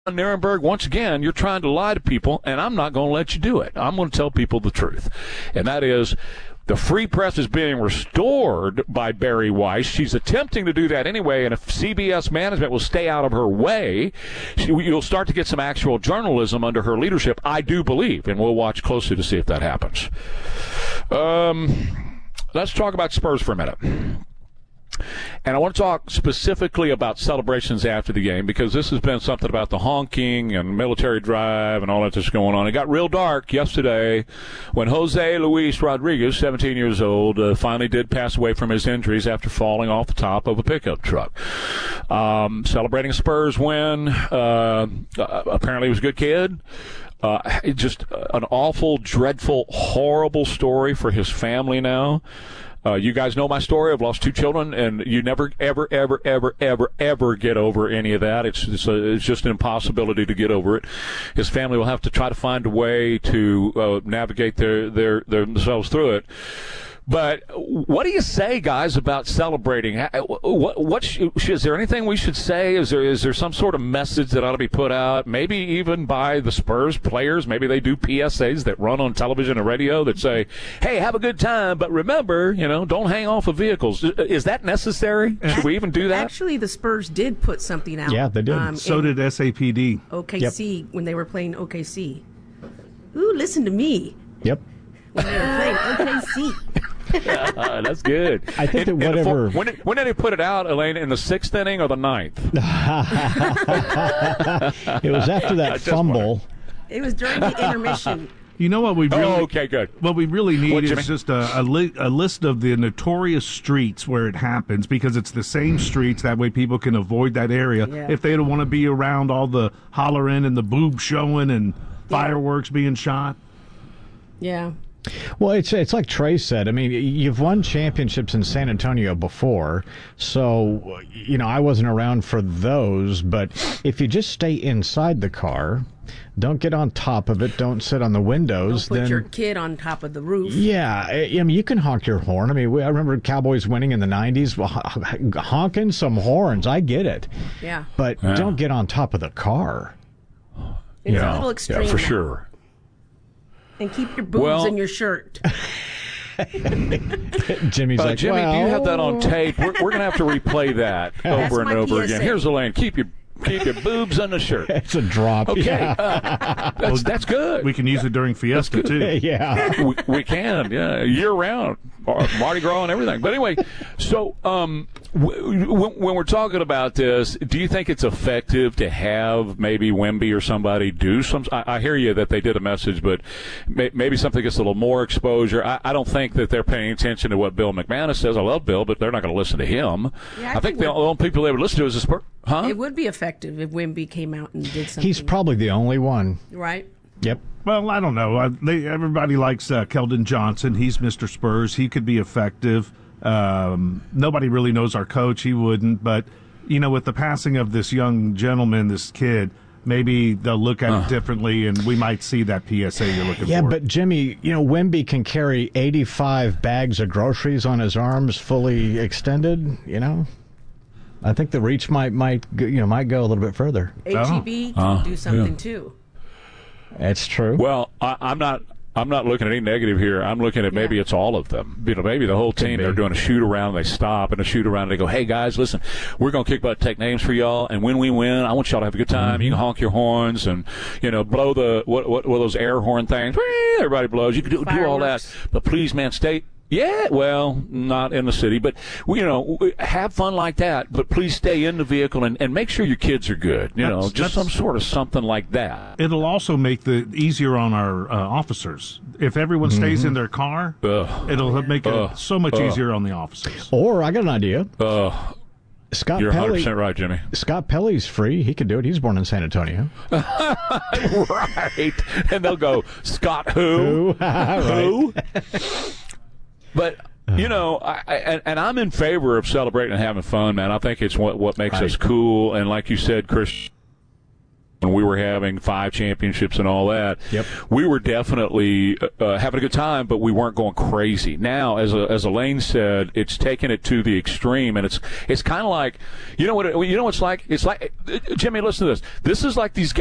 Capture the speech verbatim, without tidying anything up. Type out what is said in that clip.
Nuremberg, once again, you're trying to lie to people, and I'm not going to let you do it. I'm going to tell people the truth. And that is, the free press is being restored by Bari Weiss. She's attempting to do that anyway, and if C B S management will stay out of her way, she, you'll start to get some actual journalism under her leadership, I do believe, and we'll watch closely to see if that happens. Um, let's talk about Spurs for a minute. And I want to talk specifically about celebrations after the game, because this has been something about the honking and military drive and all that that's going on. It got real dark yesterday when Jose Luis Rodriguez, seventeen years old, uh, finally did pass away from his injuries after falling off the top of a pickup truck. Um, celebrating a Spurs win. Uh, uh, apparently he was a good kid. Uh, just an awful, dreadful, horrible story for his family now. Uh, you guys know my story. I've lost two children, and you never, ever, ever, ever, ever, ever get over any of that. It's it's, a, it's just an impossibility to get over it. His family will have to try to find a way to uh, navigate their, their, their themselves through it. But what do you say, guys, about celebrating? What, what should, is there anything we should say? Is there is there some sort of message that ought to be put out? Maybe even by the Spurs players. Maybe they do P S As that run on television and radio that say, "Hey, have a good time, but remember, you know, don't hang off of vehicles." Is that necessary? Should we even do that? Actually, the Spurs did put something out. Yeah, they did. Um, so did S A P D. O K C yep. when they were playing O K C. Ooh, listen to me. Yep. When they were playing O K C. uh, that's good. I think in, that whatever. When did, when did they put it out, Elaine? In the sixth inning or the ninth? It was after that fumble. Wondered. It was during the intermission. You know what we really? Oh, okay, good. What we really need what, is just a, a, li- a list of the notorious streets where it happens, because it's the same streets. That way, people can avoid that area yeah. if they don't want to be around all the hollering and the boob showing and fireworks yeah. being shot. Yeah. Well, it's it's like Trey said. I mean, you've won championships in San Antonio before, so, you know, I wasn't around for those, but if you just stay inside the car, don't get on top of it, don't sit on the windows. Don't put then, your kid on top of the roof. Yeah, I mean, you can honk your horn. I mean, I remember Cowboys winning in the nineties, well, honking some horns, I get it. Yeah. But yeah. don't get on top of the car. It's yeah. a little extreme Yeah, for now. sure. And keep your boobs well, in your shirt. Jimmy's uh, like, Jimmy, well, do you have that on tape? We're, we're going to have to replay that over and over P S A. again. Here's Elaine. Keep your keep your boobs on the shirt. It's a drop. Okay, Yeah. uh, that's that's good. We can use it during Fiesta too. Yeah, we, we can. Yeah, year round, Mardi Gras and everything. But anyway, so um, w- w- when we're talking about this, do you think it's effective to have maybe Wemby or somebody do some? I, I hear you that they did a message, but may, maybe something gets a little more exposure. I, I don't think that they're paying attention to what Bill McManus says. I love Bill, but they're not going to listen to him. Yeah, I I think think the only people they would listen to is the Spurs. Huh? It would be effective if Wemby came out and did something. he's probably the only one. Right? Yep. Well, I don't know. Uh, they, everybody likes uh, Keldon Johnson. He's Mister Spurs. He could be effective. Um, nobody really knows our coach. He wouldn't. But, you know, with the passing of this young gentleman, this kid, maybe they'll look at uh. it differently, and we might see that P S A you're looking yeah, for. Yeah, but, Jimmy, you know, Wemby can carry eighty-five bags of groceries on his arms fully extended, you know? I think the reach might, might you know, might go a little bit further. H E B Oh. can Uh, do something, yeah. too. That's true. Well, I, I'm not. I'm not looking at any negative here. I'm looking at maybe Yeah. it's all of them. You know, maybe the whole team, be. they're doing a shoot around, they stop and a shoot around, and they go, hey, guys, listen, we're going to kick butt, take names for y'all, and when we win, I want y'all to have a good time. Mm-hmm. You can honk your horns and, you know, blow the, what, what, what those air horn things. Everybody blows. You can do, do all that. Fireworks. But please, man, stay. Yeah, well, not in the city, but, you know, have fun like that, but please stay in the vehicle and, and make sure your kids are good. You That's- know, just some that's- sort of something like that. It'll also make it easier on our uh, officers. If everyone stays in their car, Ugh. it'll make it Ugh. so much Ugh. easier on the officers. Or I got an idea. Uh, Scott you're one hundred Pelly. percent right, Jimmy. Scott Pelly's free. He could do it. He's born in San Antonio. Right. And they'll go, Scott who? Who? Right. Who? But, you know, I, I, and, and I'm in favor of celebrating and having fun, man. I think it's what, what makes Right. us cool. And like you said, Chris, when we were having five championships and all that, Yep. we were definitely uh, having a good time, but we weren't going crazy. Now, as a, as Elaine said, it's taken it to the extreme, and it's it's kind of like, you know what it, you know what it's like? It's like, Jimmy, listen to this. This is like these guys.